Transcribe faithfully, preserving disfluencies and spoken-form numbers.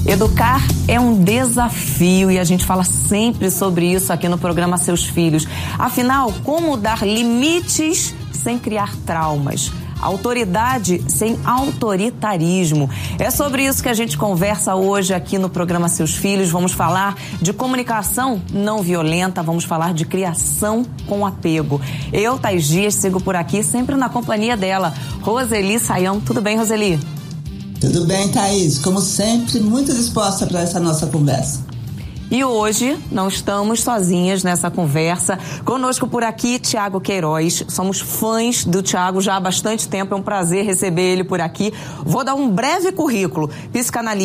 Educar é um desafio e a gente fala sempre sobre isso aqui no programa Seus Filhos. Afinal, como dar limites sem criar traumas? Autoridade sem autoritarismo. É sobre isso que a gente conversa hoje aqui no programa Seus Filhos. Vamos falar de comunicação não violenta, vamos falar de criação com apego. Eu, Thais Dias, sigo por aqui sempre na companhia dela, Roseli Saião. Tudo bem, Roseli? Tudo bem, Thaís. Como sempre, muito disposta para essa nossa conversa. E hoje não estamos sozinhas nessa conversa. Conosco por aqui, Tiago Queiroz. Somos fãs do Tiago já há bastante tempo. É um prazer receber ele por aqui. Vou dar um breve currículo. Psicanalista.